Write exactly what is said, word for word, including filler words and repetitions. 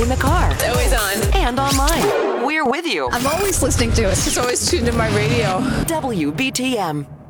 in the car, Always on. and online. We're with you. I'm always listening to it. It's always tuned to my radio. W B T M.